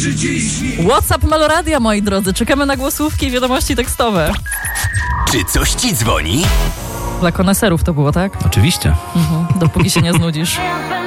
WhatsApp Meloradia, moi drodzy. Czekamy na głosówki i wiadomości tekstowe. Czy coś ci dzwoni? Dla koneserów to było, tak? Oczywiście. Dopóki się nie znudzisz.